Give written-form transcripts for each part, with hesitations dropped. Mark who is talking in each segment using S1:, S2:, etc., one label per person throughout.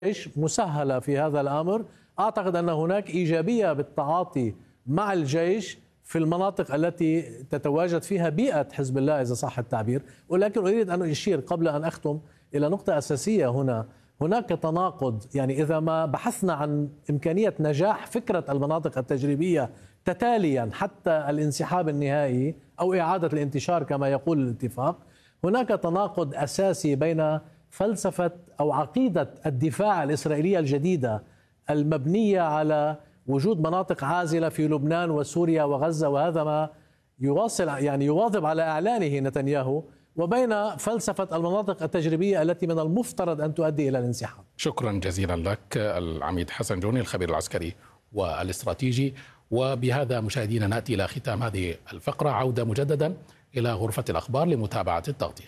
S1: مسهلة في هذا الأمر. أعتقد أن هناك إيجابية بالتعاطي مع الجيش في المناطق التي تتواجد فيها بيئة حزب الله إذا صح التعبير. ولكن أريد أن أشير قبل أن أختم إلى نقطة أساسية هنا. هناك تناقض، يعني إذا ما بحثنا عن إمكانية نجاح فكرة المناطق التجريبية تتاليا حتى الانسحاب النهائي أو إعادة الانتشار كما يقول الاتفاق، هناك تناقض أساسي بين فلسفة أو عقيدة الدفاع الإسرائيلية الجديدة المبنية على وجود مناطق عازلة في لبنان وسوريا وغزة، وهذا ما يواظب على إعلانه نتنياهو، وبين فلسفة المناطق التجريبية التي من المفترض أن تؤدي إلى الانسحاب.
S2: شكرا جزيلا لك العميد حسن جوني الخبير العسكري والاستراتيجي. وبهذا مشاهدينا نأتي إلى ختام هذه الفقرة. عودة مجددا إلى غرفة الأخبار لمتابعة التغطية.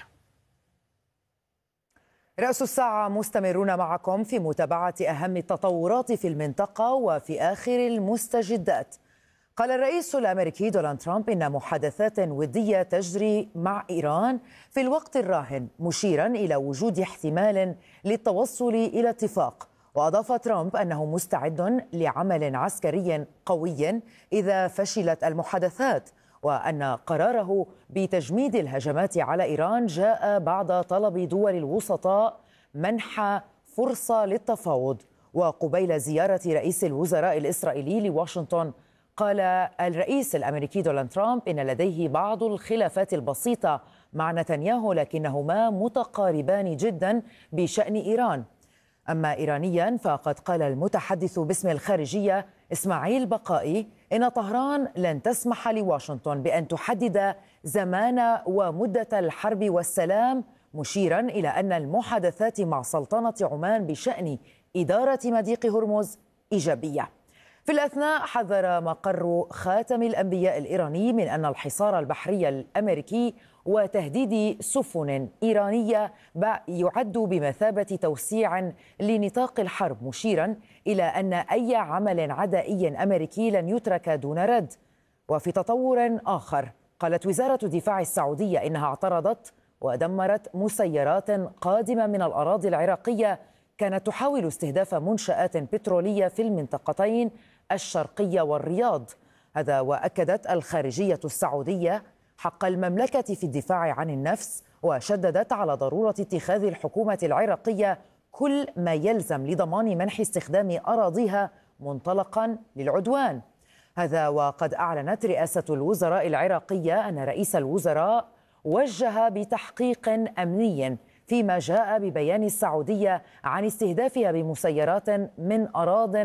S3: رأس الساعة مستمرون معكم في متابعة أهم التطورات في المنطقة وفي آخر المستجدات. قال الرئيس الأمريكي دونالد ترامب إن محادثات ودية تجري مع إيران في الوقت الراهن، مشيرا إلى وجود احتمال للتوصل إلى اتفاق. وأضاف ترامب أنه مستعد لعمل عسكري قوي إذا فشلت المحادثات، وأن قراره بتجميد الهجمات على إيران جاء بعد طلب دول الوسطاء منح فرصة للتفاوض. وقبيل زيارة رئيس الوزراء الإسرائيلي لواشنطن، قال الرئيس الأمريكي دونالد ترامب إن لديه بعض الخلافات البسيطة مع نتنياهو، لكنهما متقاربان جدا بشأن إيران. أما إيرانيا فقد قال المتحدث باسم الخارجية إسماعيل بقائي إن طهران لن تسمح لواشنطن بأن تحدد زمان ومدة الحرب والسلام، مشيرا إلى أن المحادثات مع سلطنة عمان بشأن إدارة مضيق هرمز إيجابية. في الأثناء حذر مقر خاتم الأنبياء الإيراني من أن الحصار البحري الأمريكي وتهديد سفن إيرانية يعد بمثابة توسيع لنطاق الحرب، مشيرا إلى أن أي عمل عدائي أمريكي لن يترك دون رد. وفي تطور آخر، قالت وزارة الدفاع السعودية إنها اعترضت ودمرت مسيرات قادمة من الأراضي العراقية كانت تحاول استهداف منشآت بترولية في المنطقتين الشرقية والرياض. هذا وأكدت الخارجية السعودية حق المملكة في الدفاع عن النفس، وشددت على ضرورة اتخاذ الحكومة العراقية كل ما يلزم لضمان منح استخدام أراضيها منطلقا للعدوان. هذا وقد أعلنت رئاسة الوزراء العراقية أن رئيس الوزراء وجه بتحقيق أمني فيما جاء ببيان السعودية عن استهدافها بمسيرات من أراضٍ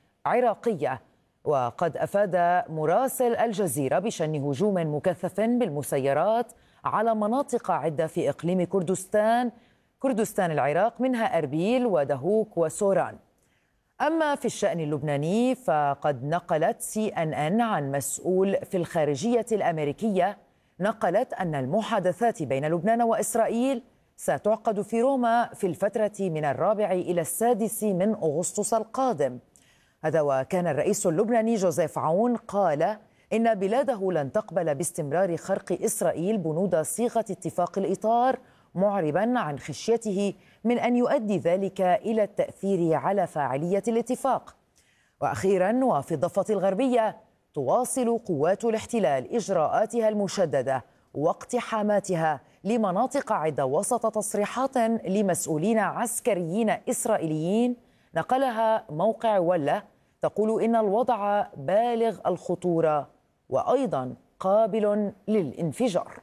S3: عراقية. وقد أفاد مراسل الجزيرة بشن هجوم مكثف بالمسيرات على مناطق عدة في إقليم كردستان العراق، منها أربيل ودهوك وسوران. أما في الشأن اللبناني فقد نقلت CNN عن مسؤول في الخارجية الأمريكية نقلت أن المحادثات بين لبنان وإسرائيل ستعقد في روما في الفترة من 4 إلى 6 من أغسطس القادم. هذا وكان الرئيس اللبناني جوزيف عون قال إن بلاده لن تقبل باستمرار خرق إسرائيل بنود صيغة اتفاق الإطار، معربا عن خشيته من أن يؤدي ذلك إلى التأثير على فاعلية الاتفاق. وأخيرا، وفي الضفة الغربية تواصل قوات الاحتلال إجراءاتها المشددة واقتحاماتها لمناطق عدة وسط تصريحات لمسؤولين عسكريين إسرائيليين نقلها موقع ولا تقول إن الوضع بالغ الخطورة وأيضا قابل للانفجار.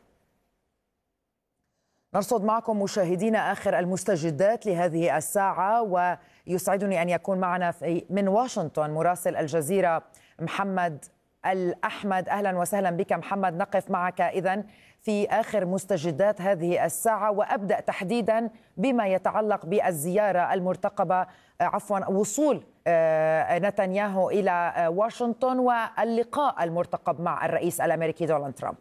S3: نرصد معكم مشاهدينا آخر المستجدات لهذه الساعة، ويسعدني أن يكون معنا من واشنطن مراسل الجزيرة محمد الأحمد. أهلا وسهلا بك محمد. نقف معك إذن في آخر مستجدات هذه الساعة، وأبدأ تحديدا بما يتعلق بالزيارة المرتقبة وصول نتنياهو إلى واشنطن واللقاء المرتقب مع الرئيس الأمريكي دونالد ترامب.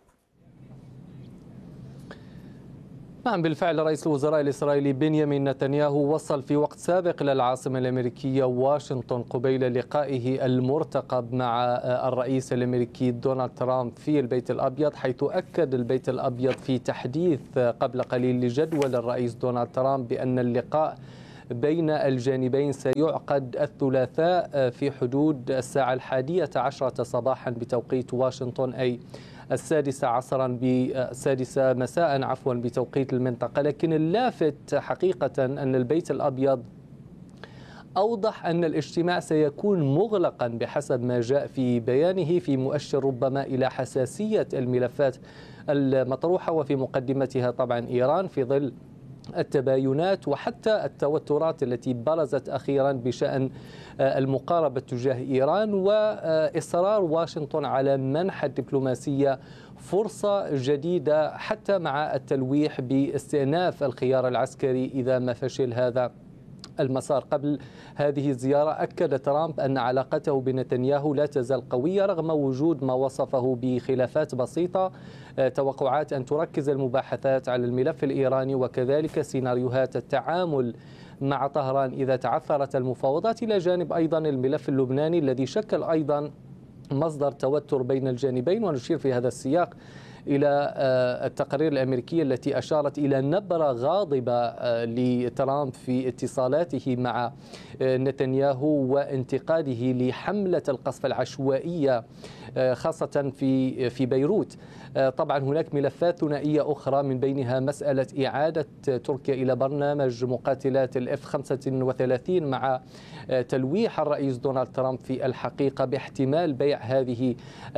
S4: نعم بالفعل، رئيس الوزراء الإسرائيلي بنيامين نتنياهو وصل في وقت سابق إلى العاصمة الأمريكية واشنطن قبيل لقائه المرتقب مع الرئيس الأمريكي دونالد ترامب في البيت الأبيض، حيث أكد البيت الأبيض في تحديث قبل قليل لجدول الرئيس دونالد ترامب بأن اللقاء بين الجانبين سيعقد الثلاثاء في حدود الساعة 11 صباحا بتوقيت واشنطن، أي 6 مساء بتوقيت المنطقة. لكن اللافت حقيقة أن البيت الأبيض أوضح أن الاجتماع سيكون مغلقا بحسب ما جاء في بيانه، في مؤشر ربما إلى حساسية الملفات المطروحة، وفي مقدمتها طبعا إيران، في ظل التباينات وحتى التوترات التي برزت أخيرا بشأن المقاربة تجاه إيران، وإصرار واشنطن على منح الدبلوماسية فرصة جديدة حتى مع التلويح باستئناف الخيار العسكري إذا ما فشل هذا المسار. قبل هذه الزيارة أكد ترامب أن علاقته بنتنياهو لا تزال قوية رغم وجود ما وصفه بخلافات بسيطة، توقعات أن تركز المباحثات على الملف الإيراني وكذلك سيناريوهات التعامل مع طهران إذا تعثرت المفاوضات، إلى جانب أيضا الملف اللبناني الذي شكل أيضا مصدر توتر بين الجانبين. ونشير في هذا السياق إلى التقارير الأمريكية التي أشارت إلى نبرة غاضبة لترامب في اتصالاته مع نتنياهو وانتقاده لحملة القصف العشوائية خاصة في بيروت. طبعا هناك ملفات ثنائية أخرى من بينها مسألة إعادة تركيا إلى برنامج مقاتلات الF-35 مع تلويح الرئيس دونالد ترامب في الحقيقة باحتمال بيع هذه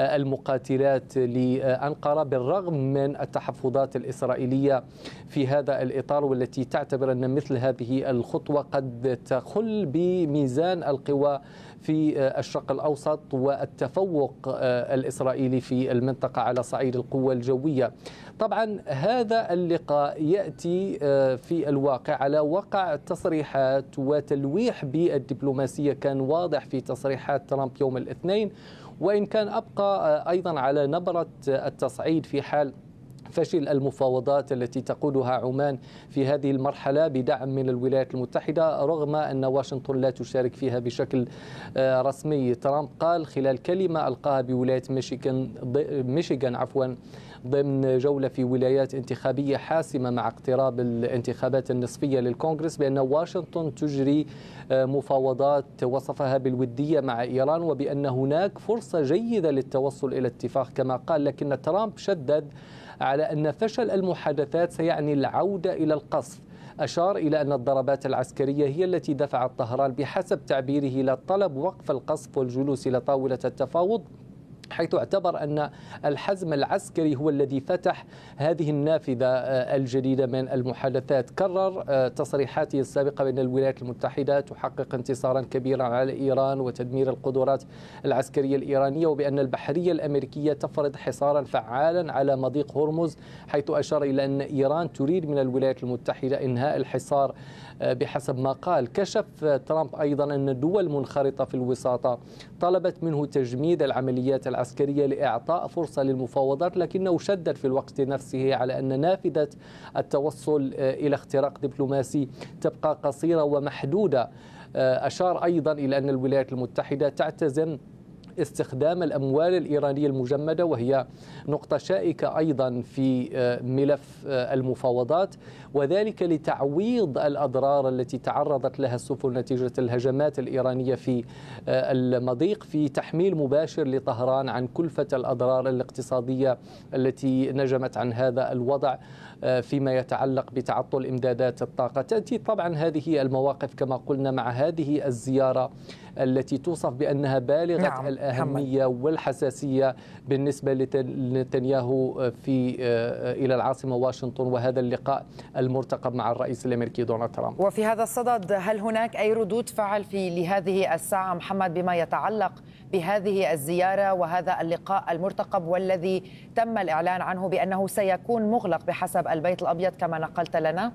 S4: المقاتلات لأنقرة بالرغم من التحفظات الإسرائيلية في هذا الإطار، والتي تعتبر أن مثل هذه الخطوة قد تخل بميزان القوى في الشرق الأوسط والتفوق الإسرائيلي في المنطقة على صعيد القوة الجوية. طبعا هذا اللقاء يأتي في الواقع على وقع تصريحات وتلويح بالدبلوماسية كان واضح في تصريحات ترامب يوم الاثنين، وإن كان أبقى أيضا على نبرة التصعيد في حال فشل المفاوضات التي تقودها عمان في هذه المرحلة بدعم من الولايات المتحدة، رغم أن واشنطن لا تشارك فيها بشكل رسمي. ترامب قال خلال كلمة ألقاها بولاية ميشيغان ضمن جولة في ولايات انتخابية حاسمة مع اقتراب الانتخابات النصفية للكونغرس بأن واشنطن تجري مفاوضات وصفها بالودية مع إيران، وبأن هناك فرصة جيدة للتوصل إلى اتفاق كما قال. لكن ترامب شدد على أن فشل المحادثات سيعني العودة إلى القصف. أشار إلى أن الضربات العسكرية هي التي دفعت طهران بحسب تعبيره إلى طلب وقف القصف والجلوس إلى طاولة التفاوض، حيث اعتبر أن الحزم العسكري هو الذي فتح هذه النافذة الجديدة من المحادثات. كرر تصريحاته السابقة بأن الولايات المتحدة تحقق انتصارا كبيرا على إيران وتدمير القدرات العسكرية الإيرانية، وبأن البحرية الأمريكية تفرض حصارا فعالا على مضيق هرمز، حيث أشار إلى أن إيران تريد من الولايات المتحدة إنهاء الحصار بحسب ما قال. كشف ترامب أيضا أن الدول منخرطة في الوساطة طلبت منه تجميد العمليات العسكرية لإعطاء فرصة للمفاوضات، لكنه شدد في الوقت نفسه على أن نافذة التوصل إلى اختراق دبلوماسي تبقى قصيرة ومحدودة. أشار أيضا إلى أن الولايات المتحدة تعتزم استخدام الأموال الإيرانية المجمدة، وهي نقطة شائكة أيضا في ملف المفاوضات، وذلك لتعويض الأضرار التي تعرضت لها السفن نتيجة الهجمات الإيرانية في المضيق، في تحميل مباشر لطهران عن كلفة الأضرار الاقتصادية التي نجمت عن هذا الوضع فيما يتعلق بتعطل إمدادات الطاقة. تأتي طبعا هذه المواقف كما قلنا مع هذه الزيارة التي توصف بأنها بالغة الأهمية والحساسية بالنسبة لنتنياهو إلى العاصمة واشنطن، وهذا اللقاء المرتقب مع الرئيس الأمريكي دونالد ترامب.
S3: وفي هذا الصدد هل هناك أي ردود فعل لهذه الساعة محمد بما يتعلق بهذه الزيارة وهذا اللقاء المرتقب والذي تم الإعلان عنه بأنه سيكون مغلق بحسب البيت الأبيض كما نقلت لنا؟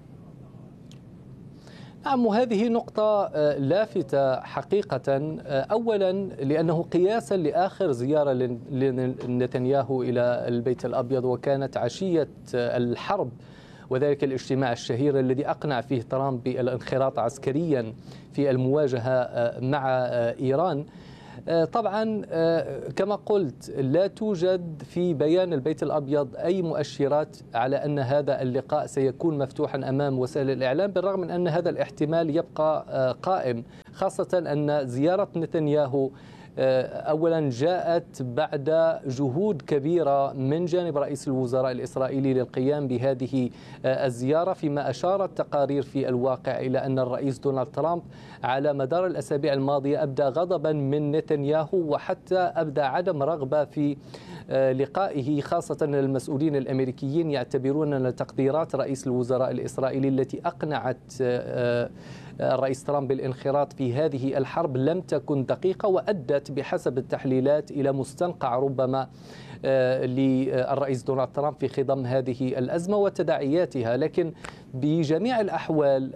S4: نعم، وهذه نقطة لافتة حقيقة، أولا لأنه قياسا لآخر زيارة لنتنياهو إلى البيت الأبيض وكانت عشية الحرب، وذلك الاجتماع الشهير الذي أقنع فيه ترامب بالانخراط عسكريا في المواجهة مع إيران. طبعا كما قلت لا توجد في بيان البيت الأبيض أي مؤشرات على أن هذا اللقاء سيكون مفتوحا أمام وسائل الإعلام، بالرغم من أن هذا الاحتمال يبقى قائم، خاصة أن زيارة نتنياهو أولا جاءت بعد جهود كبيرة من جانب رئيس الوزراء الإسرائيلي للقيام بهذه الزيارة، فيما أشارت تقارير في الواقع إلى أن الرئيس دونالد ترامب على مدار الأسابيع الماضية أبدى غضبا من نتنياهو، وحتى أبدى عدم رغبة في لقائه، خاصة المسؤولين الأمريكيين يعتبرون أن تقديرات رئيس الوزراء الإسرائيلي التي أقنعت الرئيس ترامب بالانخراط في هذه الحرب لم تكن دقيقة، وأدت بحسب التحليلات إلى مستنقع ربما للرئيس دونالد ترامب في خضم هذه الأزمة وتداعياتها. لكن بجميع الأحوال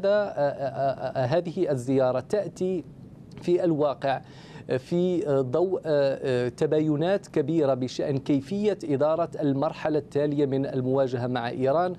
S4: هذه الزيارة تأتي في الواقع في ضوء تباينات كبيرة بشأن كيفية إدارة المرحلة التالية من المواجهة مع إيران.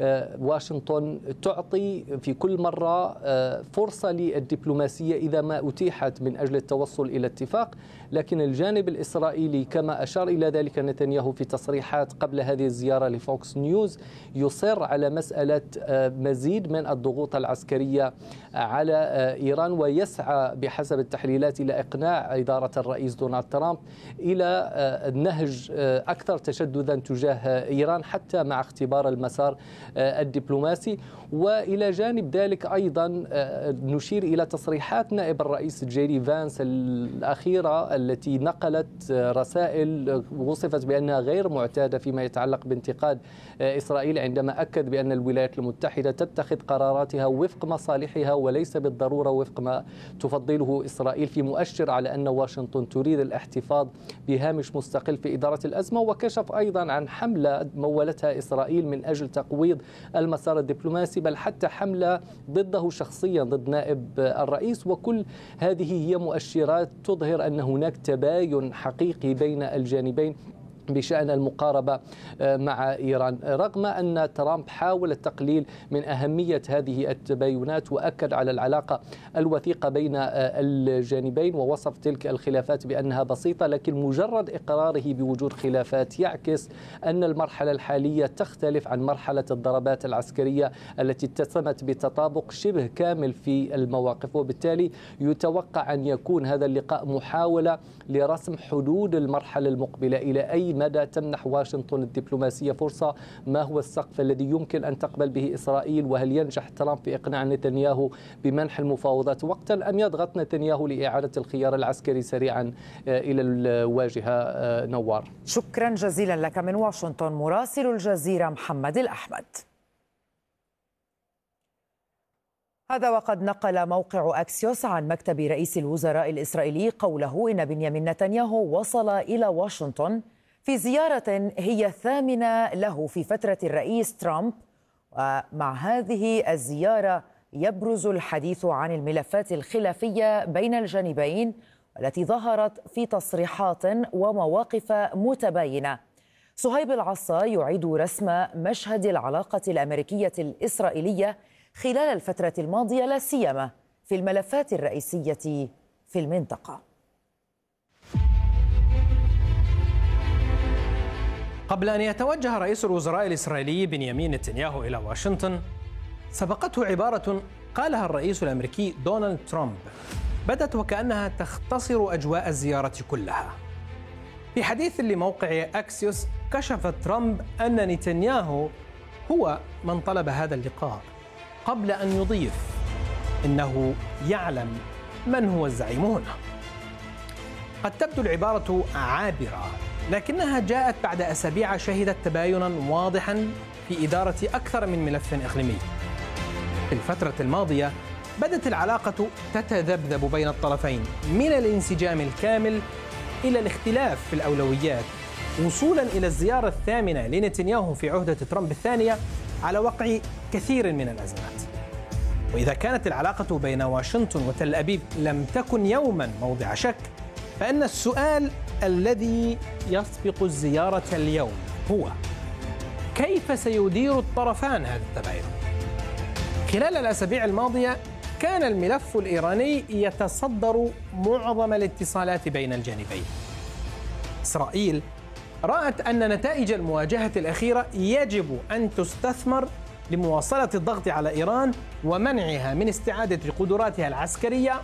S4: واشنطن تعطي في كل مرة فرصة للدبلوماسية إذا ما أتيحت من أجل التوصل إلى اتفاق، لكن الجانب الإسرائيلي كما أشار إلى ذلك نتنياهو في تصريحات قبل هذه الزيارة لفوكس نيوز يصر على مسألة مزيد من الضغوط العسكرية على إيران، ويسعى بحسب التحليلات إلى إقناع إدارة الرئيس دونالد ترامب إلى النهج أكثر تشددا تجاه إيران حتى مع اختبار المسار الدبلوماسي. وإلى جانب ذلك أيضا نشير إلى تصريحات نائب الرئيس جيري فانس الأخيرة التي نقلت رسائل وصفت بأنها غير معتادة فيما يتعلق بانتقاد إسرائيل، عندما أكد بأن الولايات المتحدة تتخذ قراراتها وفق مصالحها وليس بالضرورة وفق ما تفضله إسرائيل، في مؤشر على أن واشنطن تريد الاحتفاظ بهامش مستقل في إدارة الأزمة. وكشف أيضا عن حملة مولتها إسرائيل من أجل تقويض المسار الدبلوماسي، بل حتى حملة ضده شخصيا ضد نائب الرئيس. وكل هذه هي مؤشرات تظهر أن هناك تباين حقيقي بين الجانبين بشأن المقاربة مع إيران، رغم أن ترامب حاول التقليل من أهمية هذه التباينات وأكد على العلاقة الوثيقة بين الجانبين ووصف تلك الخلافات بأنها بسيطة، لكن مجرد إقراره بوجود خلافات يعكس أن المرحلة الحالية تختلف عن مرحلة الضربات العسكرية التي اتسمت بتطابق شبه كامل في المواقف. وبالتالي يتوقع أن يكون هذا اللقاء محاولة لرسم حدود المرحلة المقبلة، إلى أي مدى تمنح واشنطن الدبلوماسية فرصة، ما هو السقف الذي يمكن أن تقبل به إسرائيل، وهل ينجح ترامب في إقناع نتنياهو بمنح المفاوضات وقتا أم يضغط نتنياهو لإعادة الخيار العسكري سريعا إلى الواجهة. نوار،
S3: شكرا جزيلا لك من واشنطن مراسل الجزيرة محمد الأحمد. هذا وقد نقل موقع أكسيوس عن مكتب رئيس الوزراء الإسرائيلي قوله إن بنيامين نتنياهو وصل إلى واشنطن في زيارة هي الثامنة له في فترة الرئيس ترامب، ومع هذه الزيارة يبرز الحديث عن الملفات الخلافية بين الجانبين والتي ظهرت في تصريحات ومواقف متباينة. صهيب العصا يعيد رسم مشهد العلاقة الأمريكية الإسرائيلية خلال الفترة الماضية، لا سيما في الملفات الرئيسية في المنطقة.
S5: قبل أن يتوجه رئيس الوزراء الإسرائيلي بنيامين نتنياهو إلى واشنطن، سبقته عبارة قالها الرئيس الأمريكي دونالد ترامب بدت وكأنها تختصر أجواء الزيارة كلها. في حديث لموقع أكسيوس كشف ترامب أن نتنياهو هو من طلب هذا اللقاء، قبل أن يضيف إنه يعلم من هو الزعيم هنا. قد تبدو العبارة عابرة، لكنها جاءت بعد أسابيع شهدت تباينا واضحا في إدارة أكثر من ملف إقليمي. في الفترة الماضية بدت العلاقة تتذبذب بين الطرفين من الانسجام الكامل إلى الاختلاف في الأولويات، وصولا إلى الزيارة الثامنة لنتنياهو في عهدة ترامب الثانية على وقع كثير من الأزمات. وإذا كانت العلاقة بين واشنطن وتل أبيب لم تكن يوما موضع شك، فإن السؤال الذي يسبق الزيارة اليوم هو: كيف سيدير الطرفان هذا التباين؟ خلال الأسابيع الماضية وكان الملف الإيراني يتصدر معظم الاتصالات بين الجانبين. إسرائيل رأت أن نتائج المواجهة الأخيرة يجب أن تستثمر لمواصلة الضغط على إيران ومنعها من استعادة قدراتها العسكرية